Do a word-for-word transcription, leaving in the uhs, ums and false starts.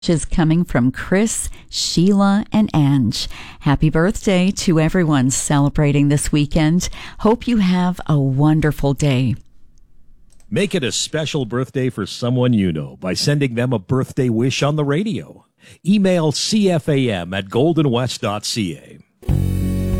Is coming from Chris, Sheila, and Ange. Happy birthday to everyone celebrating this weekend. Hope you have a wonderful day. Make it a special birthday for someone you know by sending them a birthday wish on the radio. Email C F A M at golden west dot C A.